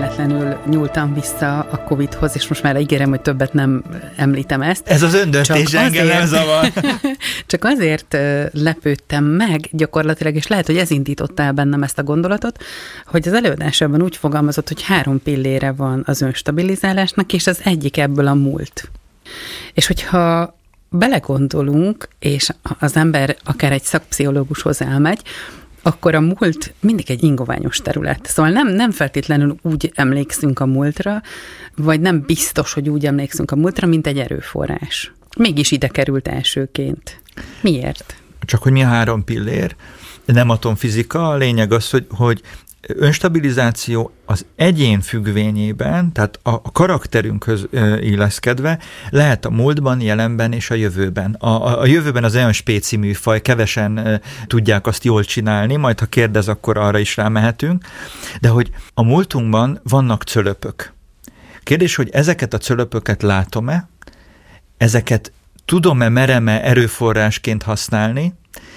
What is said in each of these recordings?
véletlenül nyúltam vissza a Covid-hoz, és most már ígérem, hogy többet nem említem ezt. Ez az öndöntés engem nem zavar. Csak azért lepődtem meg gyakorlatilag, és lehet, hogy ez indította el bennem ezt a gondolatot, hogy az előadásában úgy fogalmazott, hogy 3 pillére van az önstabilizálásnak, és az egyik ebből a múlt. És hogyha belegondolunk, és az ember akár egy szakpszichológushoz elmegy, akkor a múlt mindig egy ingoványos terület. Szóval nem feltétlenül úgy emlékszünk a múltra, vagy nem biztos, hogy úgy emlékszünk a múltra, mint egy erőforrás. Mégis ide került elsőként. Miért? Csak hogy mi a 3 pillér? Nem atomfizika, a lényeg az, hogy önstabilizáció az egyén függvényében, tehát a karakterünkhöz illeszkedve lehet a múltban, jelenben és a jövőben. A jövőben az olyan spéci műfaj, kevesen tudják azt jól csinálni, majd ha kérdez, akkor arra is rámehetünk, de hogy a múltunkban vannak cölöpök. Kérdés, hogy ezeket a cölöpöket látom-e, ezeket tudom-e, merem-e erőforrásként használni,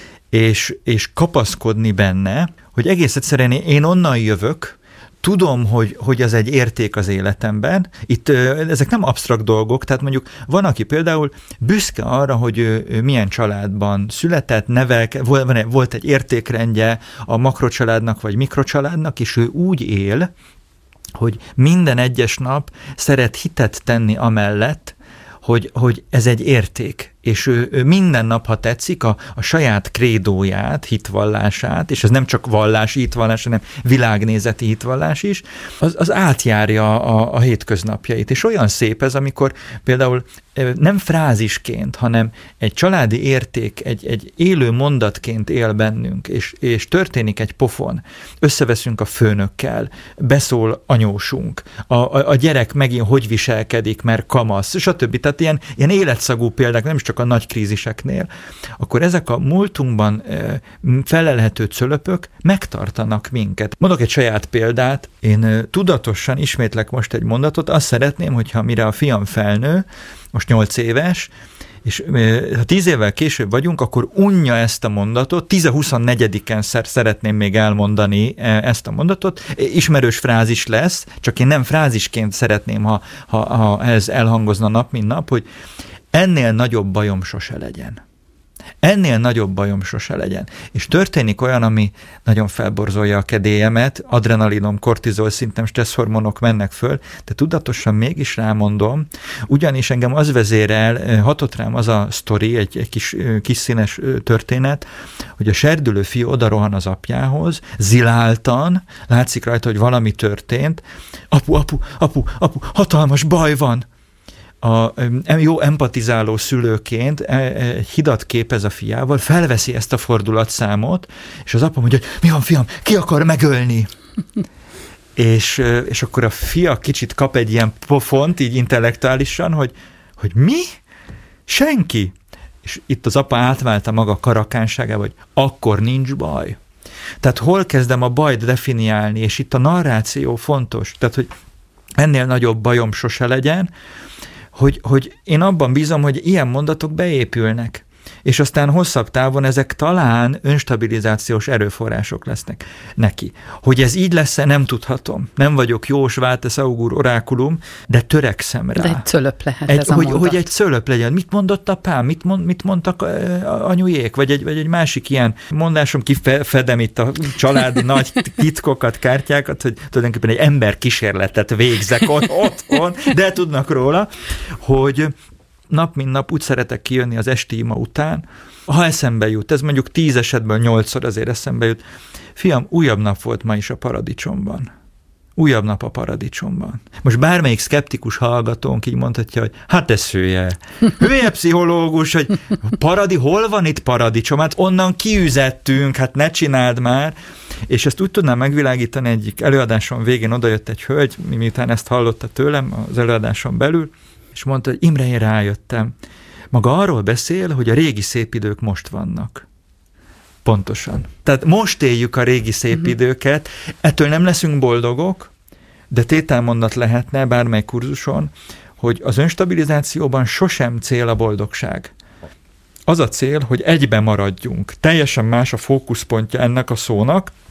és kapaszkodni benne, hogy egész egyszerűen én onnan jövök, tudom, hogy az egy érték az életemben. Itt ezek nem absztrakt dolgok, tehát mondjuk van, aki például büszke arra, hogy ő milyen családban született, volt egy értékrendje a makrocsaládnak vagy mikrocsaládnak, és ő úgy él, hogy minden egyes nap szeret hitet tenni amellett, hogy ez egy érték, és ő minden nap, ha tetszik, a saját krédóját, hitvallását, és ez nem csak vallási hitvallás, hanem világnézeti hitvallás is, az átjárja a hétköznapjait. És olyan szép ez, amikor például nem frázisként, hanem egy családi érték, egy élő mondatként él bennünk, és történik egy pofon. Összeveszünk a főnökkel, beszól anyósunk, a gyerek megint hogy viselkedik, mert kamasz, stb. Tehát ilyen életszagú példák, nem is csak a nagy kríziseknél, akkor ezek a múltunkban felelhető cölöpök megtartanak minket. Mondok egy saját példát, én tudatosan ismétlek most egy mondatot, azt szeretném, hogyha mire a fiam felnő, most 8 éves, és ha 10 évvel később vagyunk, akkor unja ezt a mondatot, 10-24-en szeretném még elmondani ezt a mondatot, ismerős frázis lesz, csak én nem frázisként szeretném, ha ez elhangozna nap, mint nap, hogy ennél nagyobb bajom sose legyen. Ennél nagyobb bajom sose legyen. És történik olyan, ami nagyon felborzolja a kedélyemet, adrenalinom, kortizol szintem, stresszhormonok mennek föl, de tudatosan mégis rámondom, ugyanis engem az vezérel, hatott rám az a sztori, egy kis színes történet, hogy a serdülő fiú odarohan az apjához, ziláltan, látszik rajta, hogy valami történt, apu, hatalmas baj van. A jó empatizáló szülőként egy hidat képez a fiával, felveszi ezt a fordulatszámot, és az apa mondja, hogy mi van, fiam, ki akar megölni? és akkor a fia kicsit kap egy ilyen pofont, így intellektuálisan, hogy mi? Senki. És itt az apa átválta maga karakánságába, hogy akkor nincs baj. Tehát hol kezdem a bajt definiálni, és itt a narráció fontos, tehát hogy ennél nagyobb bajom sose legyen, hogy én abban bízom, hogy ilyen mondatok beépülnek, és aztán hosszabb távon ezek talán önstabilizációs erőforrások lesznek neki. Hogy ez így lesz-e, nem tudhatom. Nem vagyok Jós, Váltesz, Augur, orákulum, de törekszem rá. De egy cölöp lehet ez a mondat. Hogy egy cölöp legyen. Mit mondott apám? Mit mondtak anyujék? Vagy egy másik ilyen mondásom, kifedem itt a családi nagy titkokat, kártyákat, hogy tulajdonképpen egy emberkísérletet végzek otthon, de tudnak róla, hogy nap mint nap úgy szeretek kijönni az esti ima után, ha eszembe jut, ez mondjuk 10 esetből 8-szor azért eszembe jut, fiam, újabb nap volt ma is a paradicsomban. Újabb nap a paradicsomban. Most bármelyik szkeptikus hallgatónk így mondhatja, hogy hát ez hülye pszichológus, hogy hol van itt paradicsom? Hát onnan kiüzettünk, hát ne csináld már. És ezt úgy tudnám megvilágítani, egyik előadáson végén odajött egy hölgy, miután ezt hallotta tőlem az előadáson belül, és mondta, hogy Imre, én rájöttem. Maga arról beszél, hogy a régi szép idők most vannak. Pontosan. Tehát most éljük a régi szép időket, ettől nem leszünk boldogok, de tételmondat lehetne bármely kurzuson, hogy az önstabilizációban sosem cél a boldogság. Az a cél, hogy egybe maradjunk. Teljesen más a fókuszpontja ennek a szónak,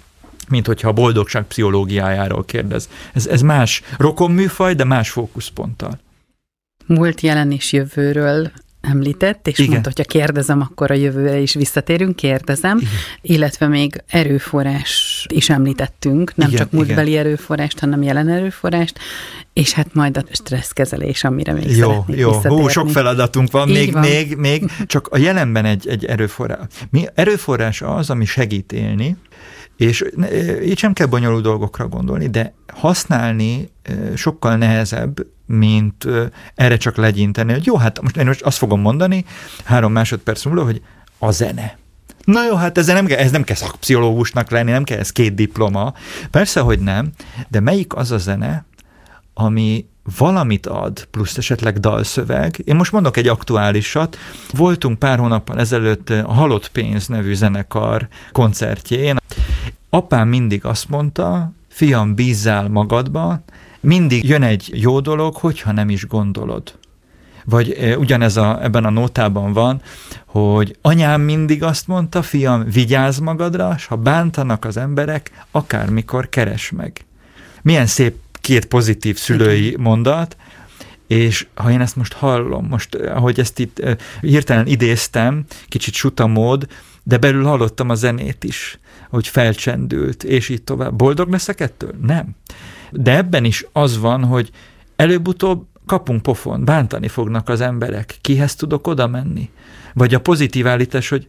mint hogyha a boldogság pszichológiájáról kérdez. Ez más rokonműfaj, de más fókuszponttal. Múlt, jelen és jövőről említett, és mondta, hogyha kérdezem, akkor a jövőre is visszatérünk, kérdezem, illetve még erőforrás is említettünk, nem csak múltbeli erőforrást, hanem jelen erőforrást, és hát majd a stresszkezelés, amire még szeretnék visszatérni. Sok feladatunk van, még csak a jelenben egy erőforrás. Erőforrás az, ami segít élni, és így sem kell bonyolult dolgokra gondolni, de használni sokkal nehezebb, mint erre csak legyinteni, hogy jó, hát most azt fogom mondani 3 másodperc múlva, hogy a zene. Na jó, hát ez nem kell szakpszichológusnak lenni, nem kell ez 2 diploma. Persze, hogy nem, de melyik az a zene, ami valamit ad, plusz esetleg dalszöveg. Én most mondok egy aktuálisat. Voltunk pár hónappal ezelőtt a Halott Pénz nevű zenekar koncertjén. Apám mindig azt mondta, fiam, bízzál magadba, mindig jön egy jó dolog, hogyha nem is gondolod. Vagy ugyanez ebben a nótában van, hogy anyám mindig azt mondta, fiam, vigyázz magadra, s ha bántanak az emberek, akármikor keresd meg. Milyen szép 2 pozitív szülői mondat, és ha én ezt most hallom, most ahogy ezt itt hirtelen idéztem, kicsit sutamód, de belül hallottam a zenét is, hogy felcsendült, és így tovább. Boldog leszek ettől? Nem. De ebben is az van, hogy előbb-utóbb kapunk pofon, bántani fognak az emberek. Kihez tudok oda menni? Vagy a pozitív állítás, hogy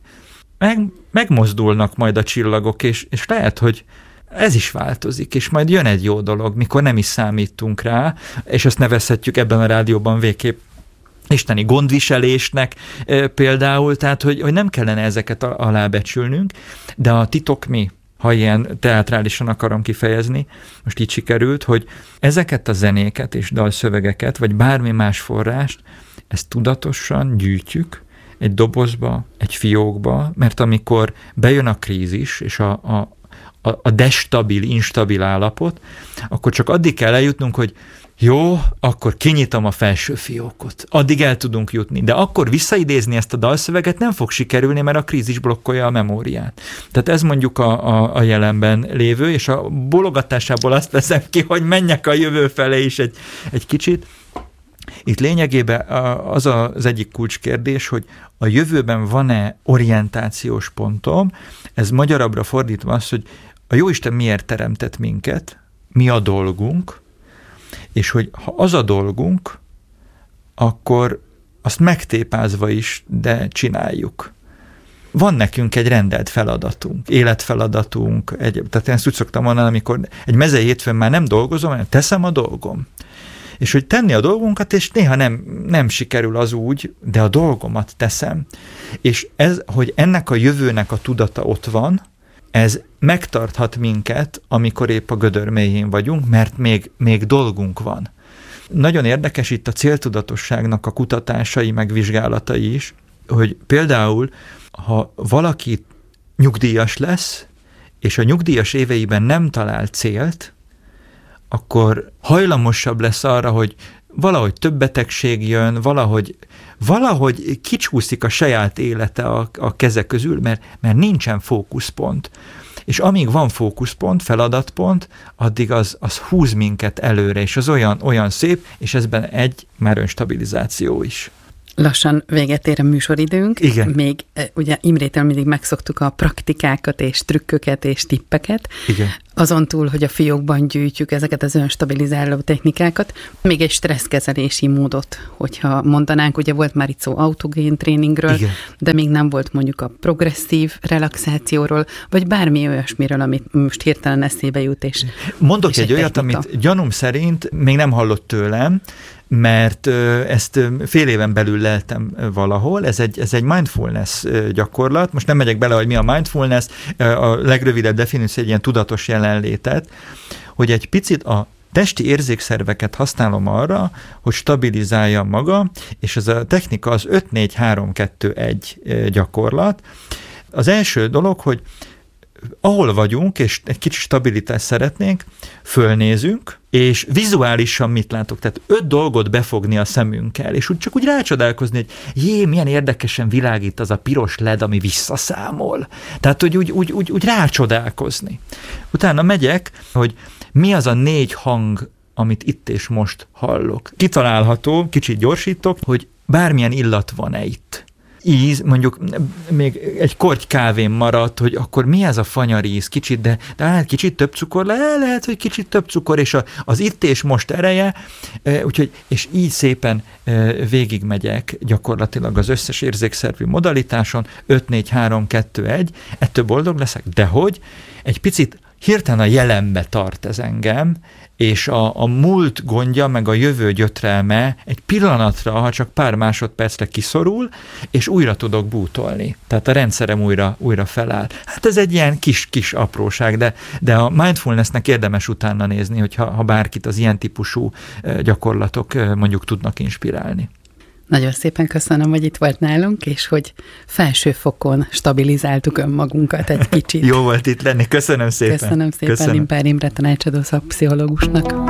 megmozdulnak majd a csillagok, és lehet, hogy ez is változik, és majd jön egy jó dolog, mikor nem is számítunk rá, és ezt nevezhetjük ebben a rádióban végképp isteni gondviselésnek például, tehát hogy nem kellene ezeket alábecsülnünk, de a titok mi? Ha ilyen teátrálisan akarom kifejezni, most így sikerült, hogy ezeket a zenéket és dalszövegeket, vagy bármi más forrást, ezt tudatosan gyűjtjük egy dobozba, egy fiókba, mert amikor bejön a krízis, és a destabil, instabil állapot, akkor csak addig kell eljutnunk, hogy jó, akkor kinyitom a felső fiókot. Addig el tudunk jutni. De akkor visszaidézni ezt a dalszöveget nem fog sikerülni, mert a krízis blokkolja a memóriát. Tehát ez mondjuk a jelenben lévő, és a bologatásából azt veszem ki, hogy menjek a jövő felé is egy kicsit. Itt lényegében az egyik kulcskérdés, hogy a jövőben van-e orientációs pontom, ez magyarabbra fordítva az, hogy a Jóisten miért teremtett minket, mi a dolgunk, és hogy ha az a dolgunk, akkor azt megtépázva is, de csináljuk. Van nekünk egy rendelt feladatunk, életfeladatunk, tehát én ezt úgy szoktam mondani, amikor egy mezei hétfőn már nem dolgozom, hanem teszem a dolgom. És hogy tenni a dolgunkat, és néha nem sikerül az úgy, de a dolgomat teszem. És ez, hogy ennek a jövőnek a tudata ott van, ez megtarthat minket, amikor épp a gödör mélyén vagyunk, mert még dolgunk van. Nagyon érdekes itt a céltudatosságnak a kutatásai, meg vizsgálatai is, hogy például, ha valaki nyugdíjas lesz, és a nyugdíjas éveiben nem talál célt, akkor hajlamosabb lesz arra, hogy valahogy több betegség jön, valahogy kicsúszik a saját élete a keze közül, mert nincsen fókuszpont. És amíg van fókuszpont, feladatpont, addig az húz minket előre, és az olyan szép, és ezben már önstabilizáció is. Lassan véget ér a műsoridőnk. Igen. Még ugye Imrétől mindig megszoktuk a praktikákat és trükköket és tippeket. Igen. Azon túl, hogy a fiókban gyűjtjük ezeket az önstabilizáló technikákat, még egy stresszkezelési módot, hogyha mondanánk, ugye volt már itt szó autogén tréningről, igen, de még nem volt mondjuk a progresszív relaxációról, vagy bármi olyasmiről, amit most hirtelen eszébe jut. Mondok egy olyat, amit gyanúm szerint még nem hallott tőlem, mert ezt fél éven belül leltem valahol, ez egy mindfulness gyakorlat. Most nem megyek bele, hogy mi a mindfulness, a legrövidebb definíció egy ilyen tudatos jelenlétet, hogy egy picit a testi érzékszerveket használom arra, hogy stabilizáljam magam, és ez a technika az 5-4-3-2-1 gyakorlat. Az első dolog, hogy ahol vagyunk, és egy kicsi stabilitást szeretnénk, fölnézünk, és vizuálisan mit látok? Tehát 5 dolgot befogni a szemünkkel, és csak úgy rácsodálkozni, hogy milyen érdekesen világít az a piros LED, ami visszaszámol. Tehát, hogy úgy rácsodálkozni. Utána megyek, hogy mi az a 4 hang, amit itt és most hallok. Kitalálható, kicsit gyorsítok, hogy bármilyen illat van-e itt. Íz, mondjuk még egy korty kávén maradt, hogy akkor mi ez a fanyaríz kicsit, de hát kicsit több cukor, lehet, hogy kicsit több cukor, és az itt és most ereje, úgyhogy, és így szépen végigmegyek gyakorlatilag az összes érzékszervi modalitáson, 5, 4, 3, 2, 1, ettől boldog leszek, de hogy egy picit hirtelen a jelenbe tart ez engem, és a múlt gondja, meg a jövő gyötrelme egy pillanatra, ha csak pár másodpercre kiszorul, és újra tudok bútolni. Tehát a rendszerem újra feláll. Hát ez egy ilyen kis apróság, de a mindfulnessnek érdemes utána nézni, hogyha bárkit az ilyen típusú gyakorlatok mondjuk tudnak inspirálni. Nagyon szépen köszönöm, hogy itt volt nálunk, és hogy felső fokon stabilizáltuk önmagunkat egy kicsit. Jó volt itt lenni, köszönöm szépen. Köszönöm szépen Limpár Imre tanácsadó szakpszichológusnak.